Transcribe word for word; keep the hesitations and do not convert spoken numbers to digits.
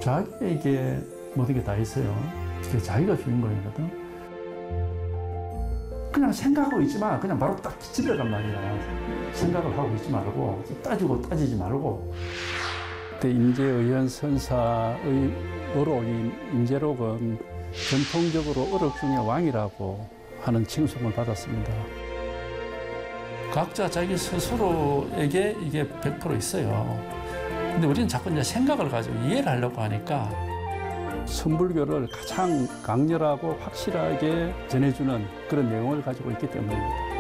자기에게 모든 게 다 있어요. 그게 자기가 주인공이거든. 그냥 생각하고 있지 마. 그냥 바로 딱 집에 간 말이야. 생각을 하고 있지 말고, 따지고 따지지 말고. 그때 임재의현 선사의 어록인 임재록은 전통적으로 어록 중에 왕이라고 하는 칭송을 받았습니다. 각자 자기 스스로에게 이게 백 퍼센트 있어요. 근데 우리는 자꾸 이제 생각을 가지고 이해를 하려고 하니까 선불교를 가장 강렬하고 확실하게 전해주는 그런 내용을 가지고 있기 때문입니다.